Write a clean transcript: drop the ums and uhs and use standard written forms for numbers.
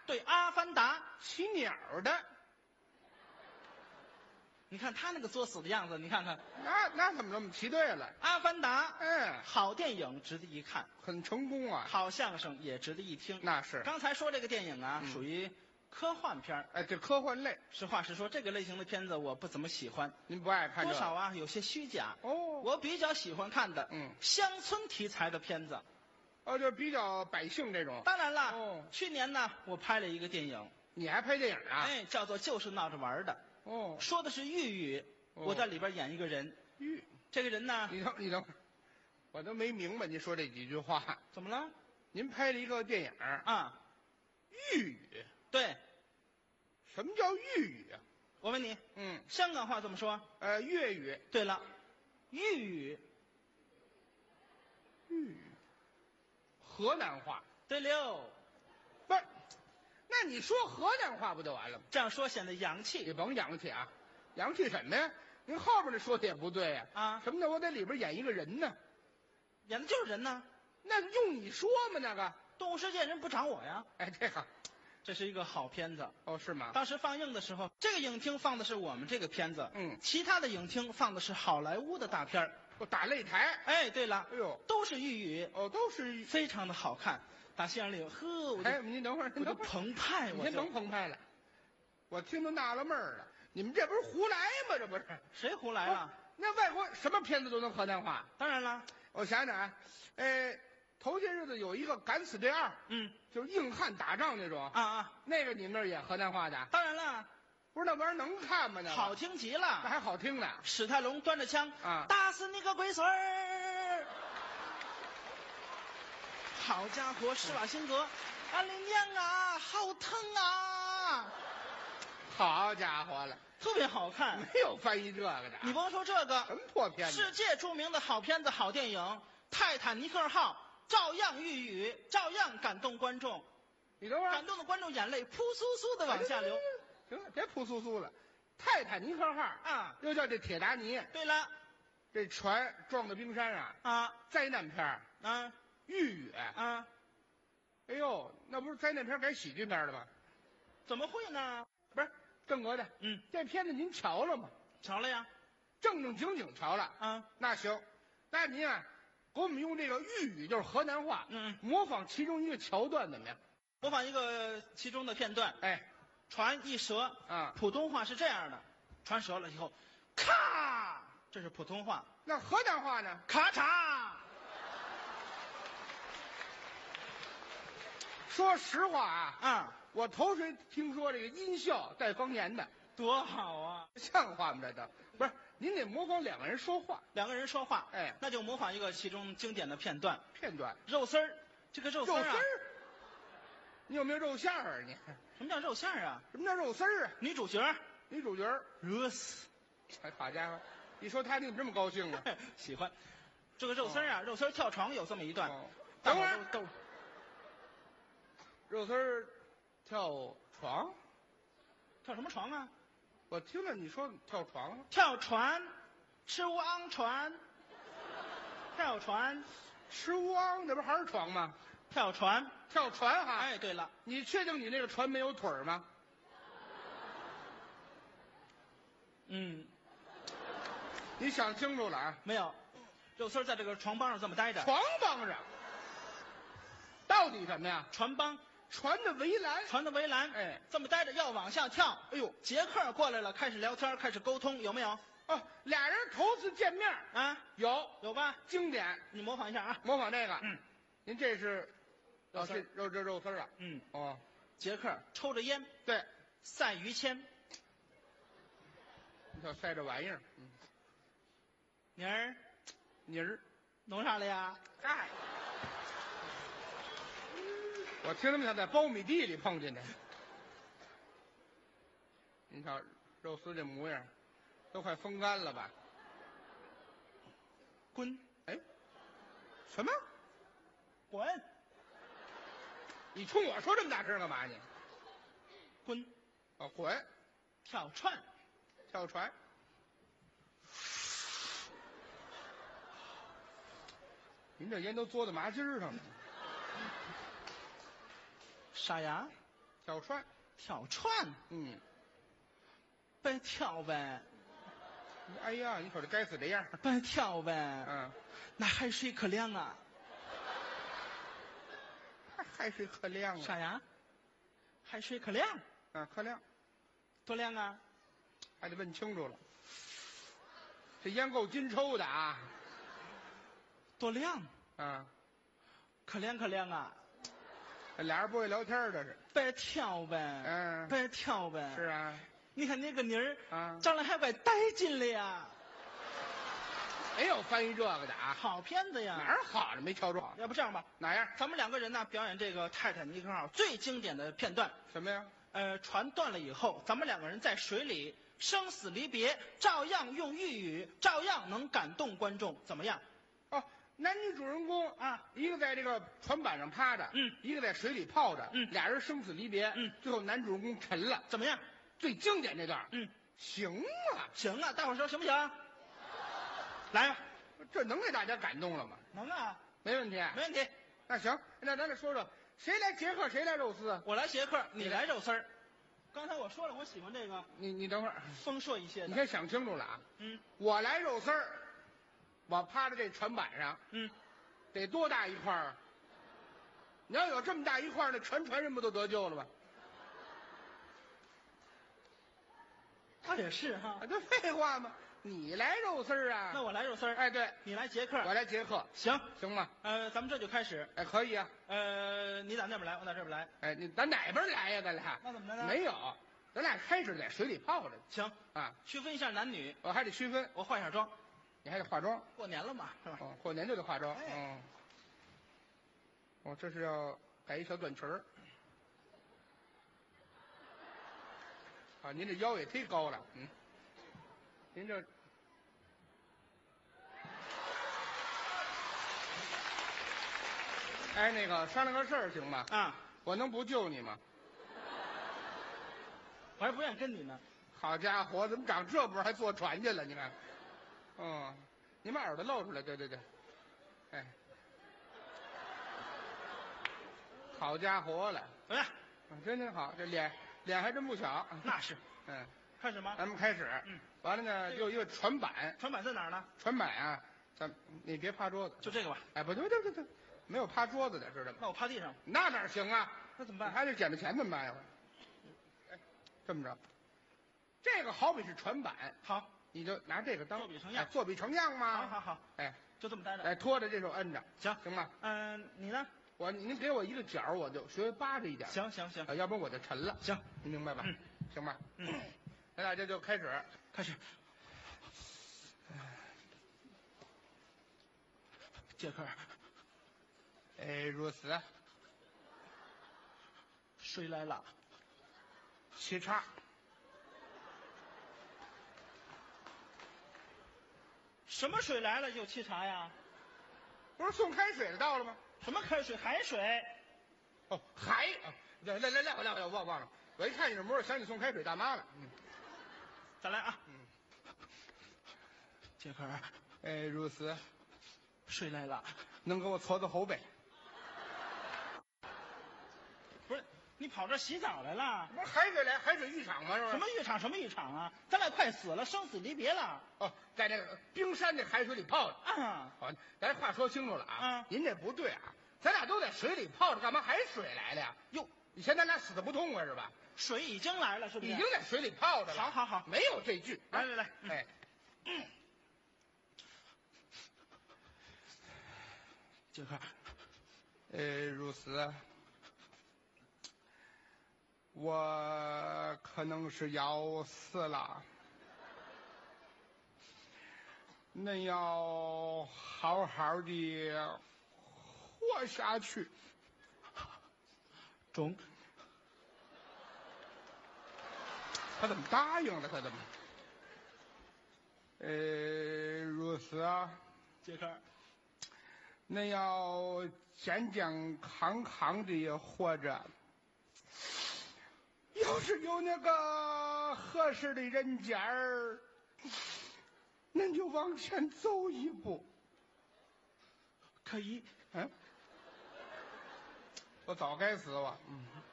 对，《阿凡达》。 骑鸟的， 你看他那个作死的样子，你看看， 那怎么这么骑对了？ 阿凡达》。 嗯， 好电影，值得一看； 很成功啊。 好相声也值得一听。 那是。 刚才说这个电影啊，属于科幻片儿。 哎，这科幻类。 实话实说，这个类型的片子我不怎么喜欢。 您不爱看？ 多少啊，有些虚假。 哦。 我比较喜欢看的，乡村题材的片子。 哦，就比较百姓这种。 当然了。 哦。 去年呢，我拍了一个电影。 你还拍电影啊？ 哎，叫做《就是闹着玩的》。 哦。 说的是豫语，我在里边演一个人。这个人呢？ 你等会儿，我都没明白您说这几句话。 怎么了？ 您拍了一个电影啊？ 豫语。 对。 什么叫豫语啊？ 我问你。香港话怎么说？ 粤语。 对了，豫语。 豫语。河南话。 对了。 不是，那你说河南话不就完了吗？ 这样说显得洋气。 你甭洋气啊，洋气什么呀？您后边那说的也不对呀。 啊？ 什么叫我在里边演一个人呢？ 演的就是人呢。 那用你说吗？那个动物世界人不找我呀。 哎，这个， 这是一个好片子。 哦，是吗？ 当时放映的时候，这个影厅放的是我们这个片子，其他的影厅放的是好莱坞的大片儿。 打擂台。 哎，对了， 哎呦， 都是豫语。 哦，都是非常的好看。打戏院里，呵， 哎，您等会儿， 我就澎湃， 您甭澎湃了，我听都纳了闷儿了，你们这不是胡来吗？这不是？ 谁胡来了？ 那外国什么片子都能河南话？ 当然了， 我想想啊，头些日子有一个《敢死队2》，就是硬汉打仗那种那个你们那儿也河南话的？ 当然了， 不是那玩意儿能看吗？那好听极了， 那还好听呢。 史泰龙端着枪打死你个龟孙儿！好家伙，施瓦辛格，俺的娘啊，好疼啊！ 好家伙了， 特别好看。 没有翻译这个的。 你甭说这个， 什么破片子？ 世界著名的好片子、好电影《泰坦尼克号》照样豫语，照样感动观众。 你等会儿， 感动的观众眼泪扑簌簌的往下流。 行了，别扑簌簌了。泰坦尼克号又叫这铁达尼。 对了， 这船撞到冰山灾难片豫语哎呦，那不是灾难片改喜剧片了吗？ 怎么会呢？ 不是正格的，这片子您瞧了吗？ 瞧了呀， 正正经经瞧了那行，那您给我们用这个豫语，就是河南话，模仿其中一个桥段怎么样？ 模仿一个其中的片段。 哎， 船一折普通话是这样的，船折了以后，咔，这是普通话。 那河南话呢？ 咔嚓。 说实话我头回听说这个音效带方言的， 多好啊！ 像话吗？这都不是，您得模仿两个人说话。 两个人说话， 哎， 那就模仿一个其中经典的片段。肉丝儿，这个肉丝儿你有没有肉馅儿你？ 什么叫肉馅儿啊？ 什么叫肉丝儿啊？ 女主角热死！ 哎，好家伙，一说他你怎么这么高兴啊？ 喜欢这个肉丝儿肉丝儿跳床有这么一段。 等会儿都。肉丝儿跳床， 跳什么床啊？ 我听着你说跳床， 跳船，吃乌昂船，跳船， 吃乌昂，那不还是床吗？ 跳船哈！ 哎，对了， 你确定你那个船没有腿儿吗？你想清楚了啊？ 没有，肉丝在这个床帮上这么待着。 床帮上，到底什么呀？ 船帮。 船的围栏， 哎，这么待着要往下跳。 哎呦， 杰克过来了，开始聊天，开始沟通，有没有？ 俩人头次见面有吧？ 经典， 你模仿一下模仿这个。您这是肉丝啊？ 杰克抽着烟， 对， 赛于谦， 你瞧赛这玩意儿， 妮儿，弄啥了呀？ 哎。我听他们像在苞米地里碰见的。您瞧肉丝这模样，都快风干了吧？ 滚！ 哎，什么？ 滚！ 你冲我说这么大声干嘛你？ 滚！ 滚！ 跳船。 您这烟都嘬到麻筋上了。 傻牙， 挑串。 挑串？白挑呗。 哎呀，你说这该死这样。 白挑呗。那海水可凉啊。 海水可凉啊？ 啥呀？海水可凉？ 可凉。 多凉啊？ 还得问清楚了。这烟够金抽的啊。 多凉？可凉可凉啊。 俩人不会聊天的是。 白挑呗。白挑呗。 是啊。 你看那个妮儿长得还怪带劲的呀。 没有翻译这个的啊。 好片子呀。 哪儿好了没瞧着？ 要不这样吧。 哪样？ 咱们2个人呢表演这个泰坦尼克号最经典的片段。 什么呀？ 船断了以后，咱们2个人在水里生死离别，照样用粤语，照样能感动观众，怎么样？ 男女主人公一个在这个船板上趴着，一个在水里泡着，俩人生死离别，最后男主人公沉了， 怎么样？ 最经典这段，行啊， 行啊，大伙说行不行？来吧， 这能给大家感动了吗？ 能啊， 没问题， 没问题。 那行，那咱得说说，谁来杰克，谁来肉丝？ 我来杰克，你来肉丝儿。刚才我说了，我喜欢这个。 你等会儿， 丰硕一些的。 你先想清楚了啊。我来肉丝儿。我趴在这船板上，得多大一块儿？你要有这么大一块儿，那全船人不都得救了吗？ 他也是哈， 这废话吗？你来肉丝儿啊？ 那我来肉丝儿。 哎，对， 你来杰克， 我来杰克， 行吗？ 咱们这就开始。 哎，可以啊。 你打那边来，我打这边来。 哎，咱哪边来呀？咱俩？ 那怎么着呢？ 没有，咱俩开始在水里泡着。 行啊， 区分一下男女。 我还得区分， 我化一下妆。 你还得化妆， 过年了嘛，是吧？ 过年就得化妆。这是要改一小短裙儿。您这腰也忒高了，您这，哎，那个商量个事儿行吗？我能不救你吗？ 我还不愿意跟你呢。 好家伙，怎么长这波还坐船去了？你看，你把耳朵露出来，对，哎，好家伙了， 怎么样？ 真好，这脸还真不小。 那是，开始吗？ 咱们开始。完了呢，就一个船板。 船板在哪儿呢？ 船板啊，你别趴桌子， 就这个吧。 哎，不对，没有趴桌子的，知道吗？ 那我趴地上。 那哪行啊？ 那怎么办？ 还得捡着钱怎么办呀？哎，这么着，这个好比是船板。 好。 你就拿这个当作比成样， 作比成样吗？ 好，哎，就这么待着， 哎，拖着这手摁着，行吗？ 你呢？ 您给我一个角，我就学扒着一点。 行， 要不然我就沉了。 行， 您明白吧？行吧？咱俩这就开始。 杰克， 如此。 水来了， 沏茶。 什么水来了就沏茶呀？ 不是送开水的到了吗？ 什么开水？海水。 海。来，我忘了。我一看你这模样，想起送开水大妈了。 再来啊。杰克， 如此。 水来了， 能给我搓搓后背？ 不是，你跑这洗澡来了？ 不是海水来，海水浴场吗？是不是？ 什么浴场啊？咱俩快死了，生死离别了。 在这个冰山的海水里泡着。好，咱话说清楚了啊。您这不对啊，咱俩都在水里泡着，干嘛海水来了呀？哟，以前咱俩死的不痛快是吧？ 水已经来了，是不是？ 已经在水里泡着了。 好， 没有这句。 来， 哎。 杰克， 如此。我可能是要死了，恁要好好的活下去。 中。 他怎么答应了？他怎么？如此啊， 杰克。 恁要健健康康的活着，要是有那个合适的人家儿，恁就往前走一步。 可以。 我早该死我。